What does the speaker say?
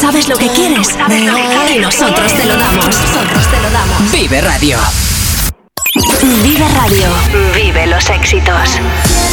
sabes lo que quieres y nosotros te lo damos. Vive Radio. Vive Radio. Vive los éxitos.